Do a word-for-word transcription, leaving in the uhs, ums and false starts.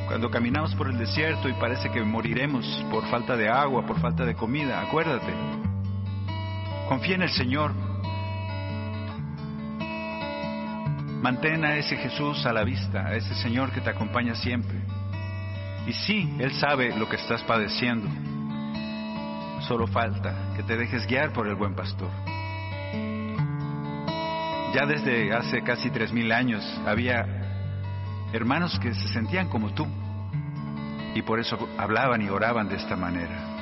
Cuando caminamos por el desierto y parece que moriremos por falta de agua, por falta de comida, acuérdate. Confía en el Señor. Mantén a ese Jesús a la vista, a ese Señor que te acompaña siempre. Y sí, Él sabe lo que estás padeciendo. Solo falta que te dejes guiar por el buen pastor. Ya desde hace casi tres mil años había hermanos que se sentían como tú y por eso hablaban y oraban de esta manera.